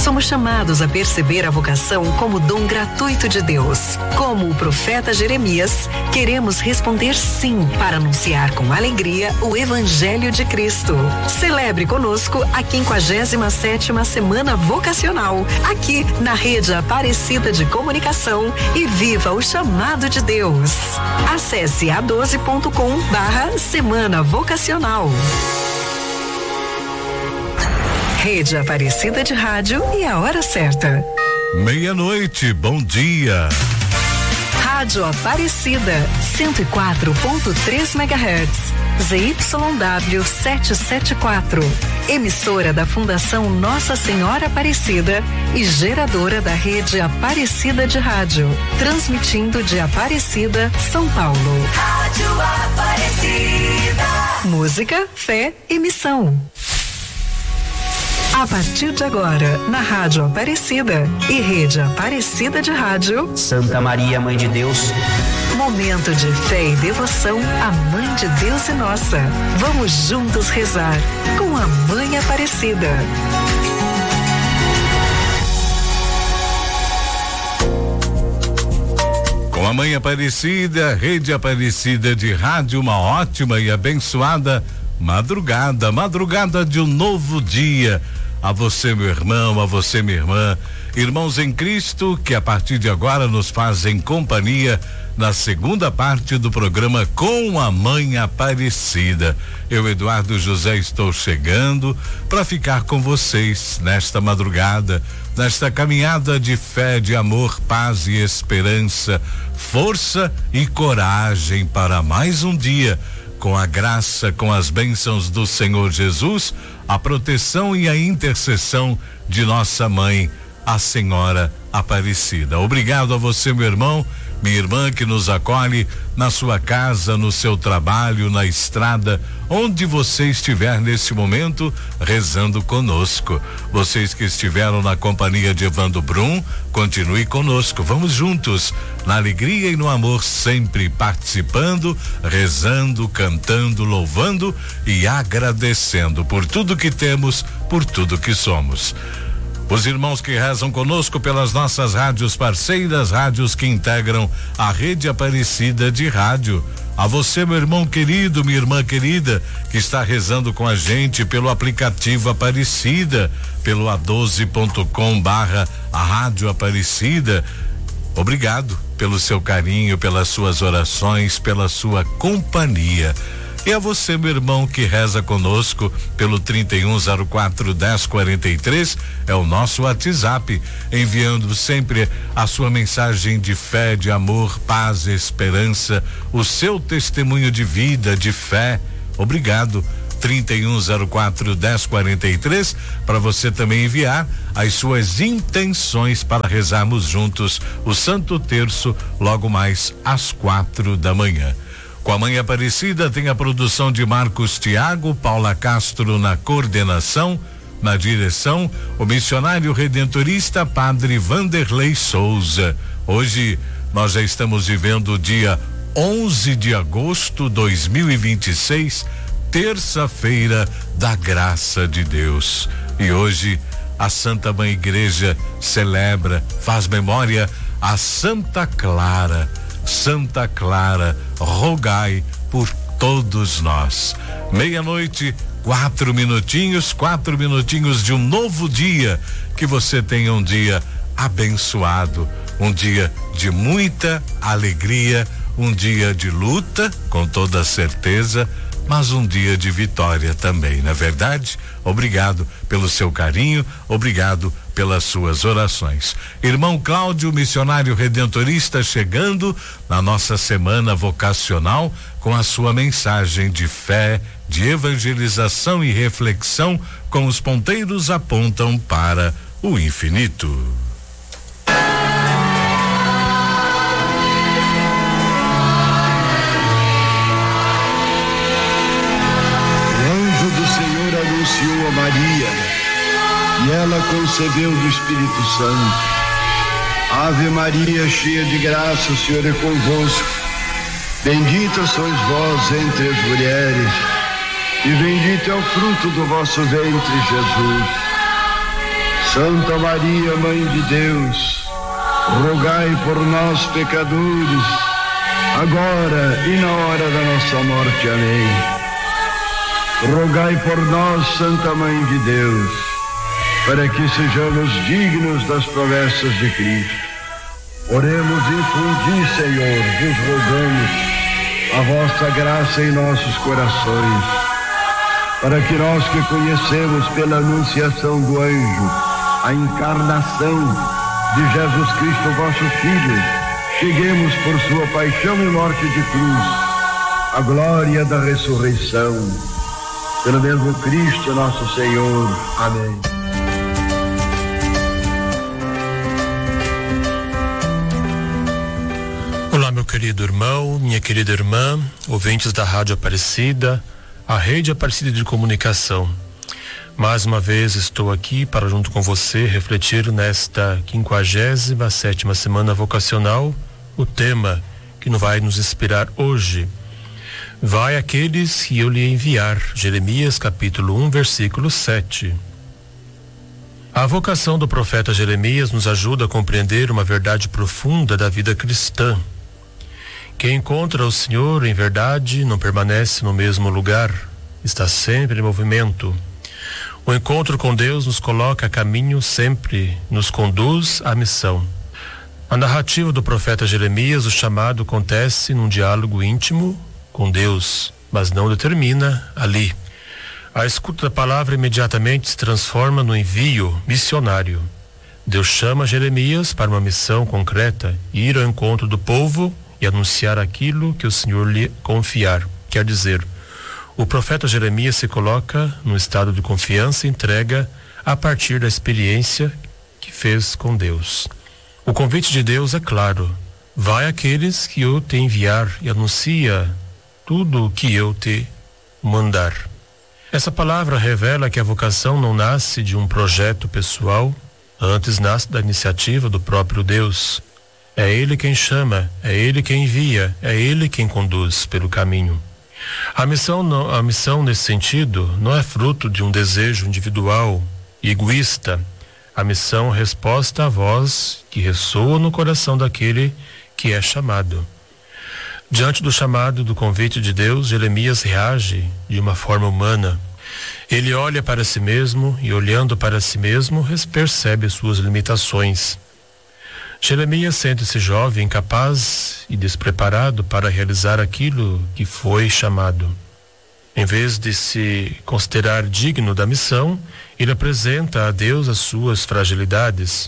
Somos chamados a perceber a vocação como dom gratuito de Deus. Como o profeta Jeremias, queremos responder sim para anunciar com alegria o Evangelho de Cristo. Celebre conosco a 57ª Semana Vocacional, aqui na Rede Aparecida de Comunicação, e viva o chamado de Deus. Acesse a12.com/Semana Vocacional. Rede Aparecida de Rádio e a hora certa. 12:00, bom dia. Rádio Aparecida, 104.3 MHz. ZYW 774. Emissora da Fundação Nossa Senhora Aparecida e geradora da Rede Aparecida de Rádio. Transmitindo de Aparecida, São Paulo. Rádio Aparecida. Música, fé e missão. A partir de agora, na Rádio Aparecida e Rede Aparecida de Rádio, Santa Maria, Mãe de Deus. Momento de fé e devoção à Mãe de Deus e nossa. Vamos juntos rezar com a Mãe Aparecida. Com a Mãe Aparecida, Rede Aparecida de Rádio, uma ótima e abençoada madrugada de um novo dia. A você, meu irmão, a você, minha irmã, irmãos em Cristo, que a partir de agora nos fazem companhia na segunda parte do programa Com a Mãe Aparecida. Eu, Eduardo José, estou chegando para ficar com vocês nesta madrugada, nesta caminhada de fé, de amor, paz e esperança, força e coragem para mais um dia. Com a graça, com as bênçãos do Senhor Jesus, a proteção e a intercessão de nossa mãe, a Senhora Aparecida. Obrigado a você, meu irmão, minha irmã, que nos acolhe na sua casa, no seu trabalho, na estrada, onde você estiver nesse momento, rezando conosco. Vocês que estiveram na companhia de Evandro Brum, continue conosco. Vamos juntos, na alegria e no amor, sempre participando, rezando, cantando, louvando e agradecendo por tudo que temos, por tudo que somos. Os irmãos que rezam conosco pelas nossas rádios parceiras, rádios que integram a Rede Aparecida de Rádio. A você, meu irmão querido, minha irmã querida, que está rezando com a gente pelo aplicativo Aparecida, pelo a12.com/a Rádio Aparecida. Obrigado pelo seu carinho, pelas suas orações, pela sua companhia. E a você, meu irmão, que reza conosco pelo 3104-1043, é o nosso WhatsApp, enviando sempre a sua mensagem de fé, de amor, paz, esperança, o seu testemunho de vida, de fé. Obrigado. 3104-1043, para você também enviar as suas intenções para rezarmos juntos o Santo Terço logo mais às 4 da manhã. Com a Mãe Aparecida tem a produção de Marcos Tiago, Paula Castro na coordenação, na direção, o missionário redentorista Padre Vanderlei Souza. Hoje nós já estamos vivendo o dia 11 de agosto de 2026, terça-feira da graça de Deus. E hoje a Santa Mãe Igreja celebra, faz memória a Santa Clara. Santa Clara, rogai por todos nós. 12:00, 4 minutinhos de um novo dia. Que você tenha um dia abençoado, um dia de muita alegria, um dia de luta, com toda certeza, mas um dia de vitória também, não é verdade? Obrigado pelo seu carinho, obrigado pelas suas orações. Irmão Cláudio, missionário redentorista, chegando na nossa semana vocacional com a sua mensagem de fé, de evangelização e reflexão, com os ponteiros apontam para o infinito. Anunciou a Maria e ela concebeu do Espírito Santo. Ave Maria, cheia de graça, o Senhor é convosco. Bendita sois vós entre as mulheres e bendito é o fruto do vosso ventre, Jesus. Santa Maria, Mãe de Deus, rogai por nós, pecadores, agora e na hora da nossa morte. Amém. Rogai por nós, Santa Mãe de Deus, para que sejamos dignos das promessas de Cristo. Oremos, infundi, Senhor, vos rogamos a vossa graça em nossos corações, para que nós que conhecemos pela anunciação do anjo a encarnação de Jesus Cristo, vosso Filho, cheguemos por sua paixão e morte de cruz à glória da ressurreição. Pelo mesmo Cristo nosso Senhor. Amém. Olá, meu querido irmão, minha querida irmã, ouvintes da Rádio Aparecida, a Rede Aparecida de Comunicação. Mais uma vez estou aqui para, junto com você, refletir nesta 57ª Semana Vocacional, o tema que vai nos inspirar hoje. Vai aqueles que eu lhe enviar, Jeremias capítulo 1, versículo 7. A vocação do profeta Jeremias nos ajuda a compreender uma verdade profunda da vida cristã. Quem encontra o Senhor em verdade não permanece no mesmo lugar, está sempre em movimento. O encontro com Deus nos coloca a caminho, sempre nos conduz à missão. A narrativa do profeta Jeremias, o chamado, acontece num diálogo íntimo com Deus, mas não determina ali. A escuta da palavra imediatamente se transforma no envio missionário. Deus chama Jeremias para uma missão concreta, ir ao encontro do povo e anunciar aquilo que o Senhor lhe confiar. Quer dizer, o profeta Jeremias se coloca num estado de confiança e entrega a partir da experiência que fez com Deus. O convite de Deus é claro: vai àqueles que eu te enviar e anuncia tudo o que eu te mandar. Essa palavra revela que a vocação não nasce de um projeto pessoal, antes nasce da iniciativa do próprio Deus. É Ele quem chama, é Ele quem envia, é Ele quem conduz pelo caminho. A missão nesse sentido não é fruto de um desejo individual e egoísta. A missão é resposta à voz que ressoa no coração daquele que é chamado. Diante do chamado do convite de Deus, Jeremias reage de uma forma humana. Ele olha para si mesmo e, olhando para si mesmo, percebe suas limitações. Jeremias sente-se jovem, incapaz e despreparado para realizar aquilo que foi chamado. Em vez de se considerar digno da missão, ele apresenta a Deus as suas fragilidades,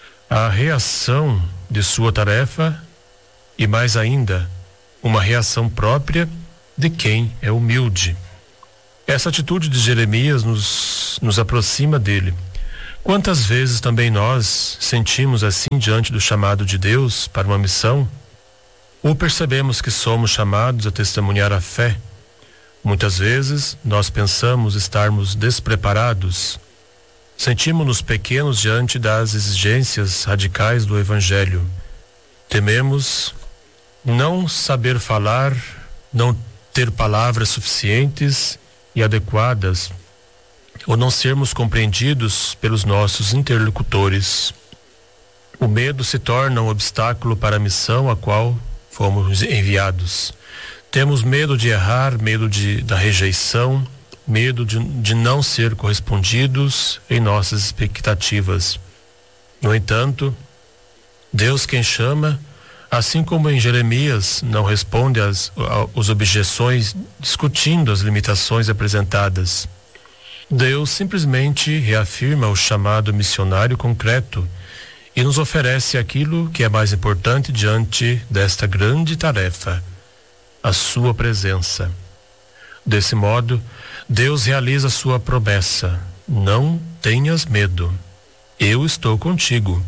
a reação de sua tarefa e, mais ainda, uma reação própria de quem é humilde. Essa atitude de Jeremias nos aproxima dele. Quantas vezes também nós sentimos assim diante do chamado de Deus para uma missão? Ou percebemos que somos chamados a testemunhar a fé? Muitas vezes nós pensamos estarmos despreparados. Sentimos-nos pequenos diante das exigências radicais do Evangelho. Tememos não saber falar, não ter palavras suficientes e adequadas, ou não sermos compreendidos pelos nossos interlocutores. O medo se torna um obstáculo para a missão a qual fomos enviados. Temos medo de errar, medo da rejeição, medo de não ser correspondidos em nossas expectativas. No entanto, Deus quem chama, assim como em Jeremias, não responde às objeções discutindo as limitações apresentadas. Deus simplesmente reafirma o chamado missionário concreto e nos oferece aquilo que é mais importante diante desta grande tarefa: a sua presença. Desse modo, Deus realiza sua promessa: não tenhas medo, eu estou contigo.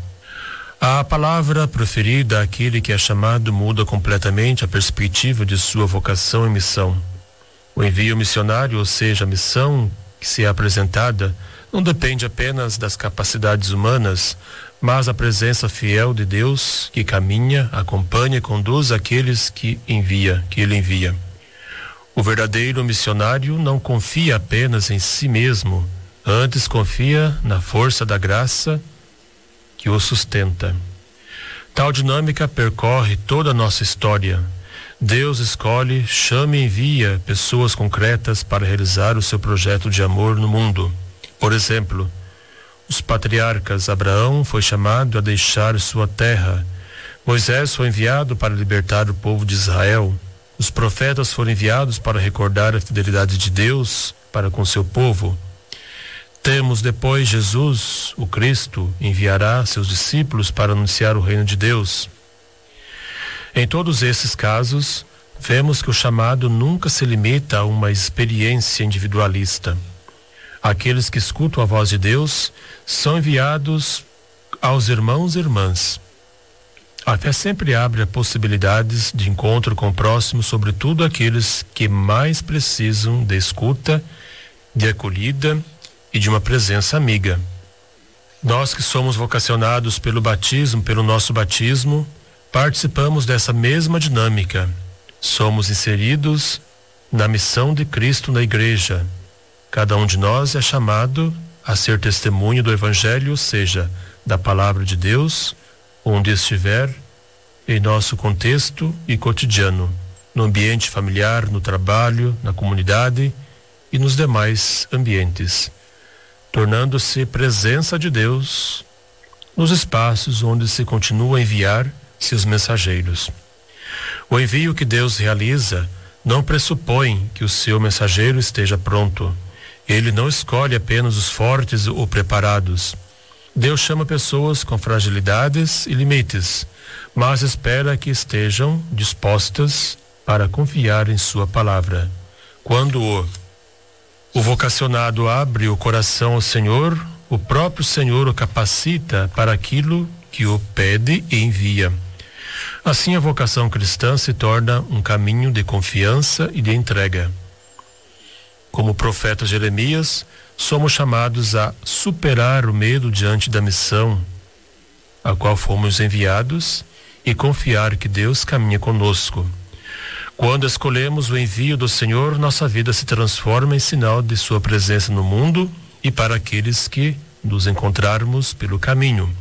A palavra proferida àquele que é chamado muda completamente a perspectiva de sua vocação e missão. O envio missionário, ou seja, a missão que se é apresentada, não depende apenas das capacidades humanas, mas a presença fiel de Deus que caminha, acompanha e conduz aqueles que ele envia. O verdadeiro missionário não confia apenas em si mesmo, Antes confia na força da graça que o sustenta. Tal dinâmica percorre toda a nossa história. Deus escolhe, chama e envia pessoas concretas para realizar o seu projeto de amor no mundo. Por exemplo, os patriarcas. Abraão foi chamado a deixar sua terra. Moisés foi enviado para libertar o povo de Israel. Os profetas foram enviados para recordar a fidelidade de Deus para com seu povo. Temos depois Jesus, o Cristo, enviará seus discípulos para anunciar o reino de Deus. Em todos esses casos, vemos que o chamado nunca se limita a uma experiência individualista. Aqueles que escutam a voz de Deus são enviados aos irmãos e irmãs. A fé sempre abre possibilidades de encontro com o próximo, sobretudo aqueles que mais precisam de escuta, de acolhida e de uma presença amiga. Nós que somos vocacionados pelo batismo, pelo nosso batismo, participamos dessa mesma dinâmica. Somos inseridos na missão de Cristo na igreja. Cada um de nós é chamado a ser testemunho do Evangelho, ou seja, da palavra de Deus, onde estiver, em nosso contexto e cotidiano, no ambiente familiar, no trabalho, na comunidade e nos demais ambientes, tornando-se presença de Deus nos espaços onde se continua a enviar seus mensageiros. O envio que Deus realiza não pressupõe que o seu mensageiro esteja pronto. Ele não escolhe apenas os fortes ou preparados. Deus chama pessoas com fragilidades e limites, mas espera que estejam dispostas para confiar em sua palavra. Quando o vocacionado abre o coração ao Senhor, o próprio Senhor o capacita para aquilo que o pede e envia. Assim, a vocação cristã se torna um caminho de confiança e de entrega. Como o profeta Jeremias, somos chamados a superar o medo diante da missão a qual fomos enviados e confiar que Deus caminha conosco. Quando escolhemos o envio do Senhor, nossa vida se transforma em sinal de sua presença no mundo e para aqueles que nos encontrarmos pelo caminho.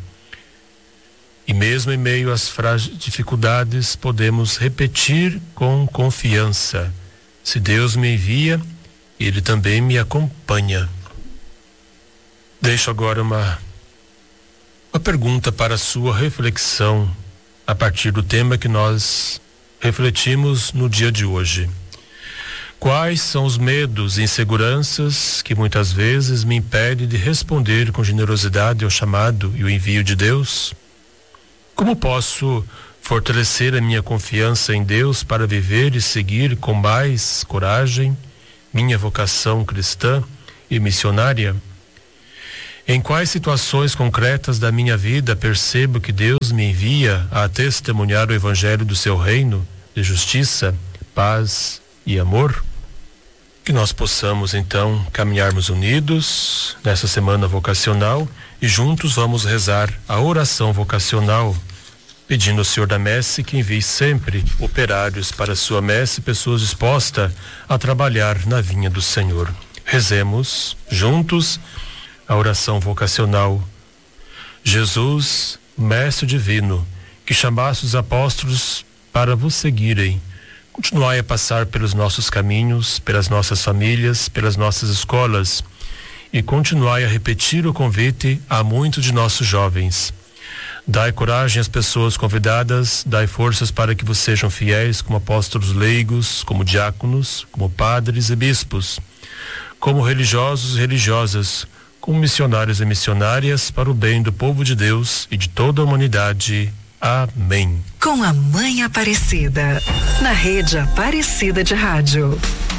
E mesmo em meio às dificuldades, podemos repetir com confiança: se Deus me envia, Ele também me acompanha. Deixo agora uma pergunta para a sua reflexão a partir do tema que nós refletimos no dia de hoje. Quais são os medos e inseguranças que muitas vezes me impedem de responder com generosidade ao chamado e o envio de Deus? Como posso fortalecer a minha confiança em Deus para viver e seguir com mais coragem minha vocação cristã e missionária? Em quais situações concretas da minha vida percebo que Deus me envia a testemunhar o Evangelho do seu reino de justiça, paz e amor? Que nós possamos então caminharmos unidos nessa semana vocacional e juntos vamos rezar a oração vocacional, pedindo ao Senhor da Messe que envie sempre operários para a sua messe, pessoas dispostas a trabalhar na vinha do Senhor. Rezemos juntos a oração vocacional. Jesus, Mestre Divino, que chamaste os apóstolos para vos seguirem, continuai a passar pelos nossos caminhos, pelas nossas famílias, pelas nossas escolas, e continuai a repetir o convite a muitos de nossos jovens. Dai coragem às pessoas convidadas, dai forças para que vos sejam fiéis como apóstolos leigos, como diáconos, como padres e bispos, como religiosos e religiosas, como missionários e missionárias para o bem do povo de Deus e de toda a humanidade. Amém. Com a Mãe Aparecida, na Rede Aparecida de Rádio.